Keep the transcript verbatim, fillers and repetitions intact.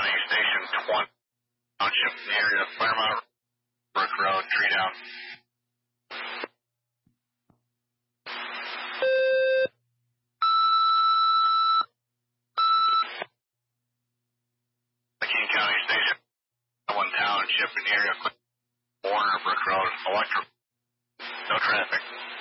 County Station twenty, Township near Claremont Brook Road, tree down. McKean County Station one, Township near Warner Brook Road, electric, no traffic.